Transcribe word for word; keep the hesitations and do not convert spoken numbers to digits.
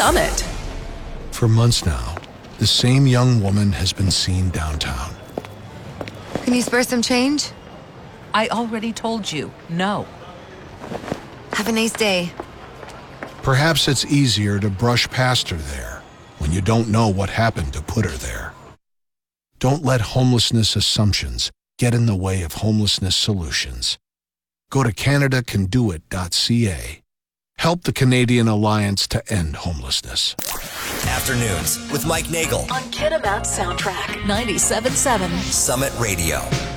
Summit. For months now, the same young woman has been seen downtown. Can you spare some change? I already told you, no. Have a nice day. Perhaps it's easier to brush past her there when you don't know what happened to put her there. Don't let homelessness assumptions get in the way of homelessness solutions. Go to Canada Can Do It dot C A. Help the Canadian Alliance to End Homelessness. Afternoons with Mike Nagel on Kidamount Soundtrack ninety-seven point seven Summit Radio.